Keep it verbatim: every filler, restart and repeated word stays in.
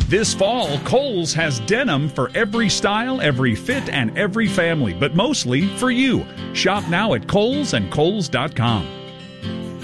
This fall, Kohl's has denim for every style, every fit, and every family, but mostly for you. Shop now at Kohl's and Kohl's dot com.